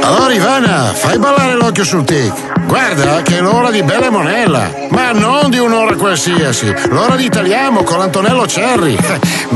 Allora Ivana, fai ballare l'occhio sul tic. Guarda che è l'ora di Bella e Monella, ma non di un'ora qualsiasi, l'ora di Italiamo con Antonello Cerri.